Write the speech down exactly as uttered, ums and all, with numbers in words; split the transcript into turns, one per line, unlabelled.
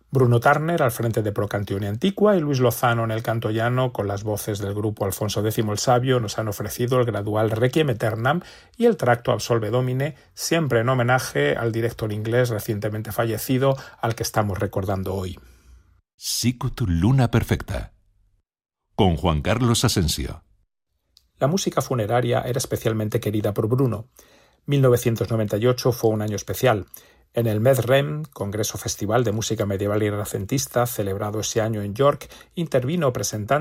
Bruno Turner al frente de Pro Cantione Antiqua y Luis Lozano en el canto llano, con las voces del grupo Alfonso X el Sabio, nos han ofrecido el gradual Requiem Aeternam y el tracto Absolve Domine, siempre en homenaje al director inglés recientemente fallecido al que estamos recordando hoy.
Sicut Luna Perfecta, con Juan Carlos Asensio.
La música funeraria era especialmente querida por Bruno. mil novecientos noventa y ocho fue un año especial. En el MedRem, Congreso Festival de Música Medieval y Renacentista, celebrado ese año en York, intervino presentando